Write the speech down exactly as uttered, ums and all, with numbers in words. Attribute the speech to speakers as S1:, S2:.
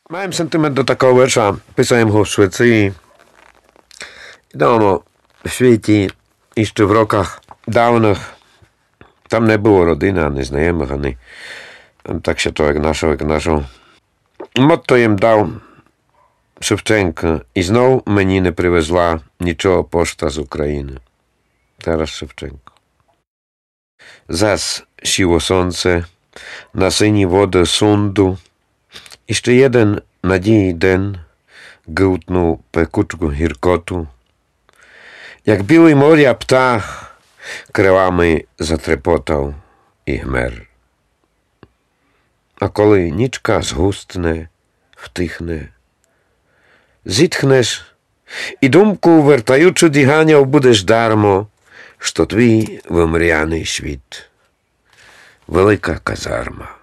S1: Маємо сентимент до такого вірша. Писаємо його в Швеції. Відомо, в світі і ще в роках давних там не було родини, ані знайомих, ані так ще то, як нашого, як нашого. Мотто їм дав Шевченко. І знов мені не привезла нічого пошта з України. Тарас Шевченко. Зас сіло сонце на сині води Сунду. І ще jeden надії день гилтнув пекучку гіркоту. Як білий моря птах крилами затрепотав і гмер. А коли нічка згустне, втихне, зітхнеш і думку, вертаючи діганяв, будеш дармо, що твій вимряний світ. Велика казарма.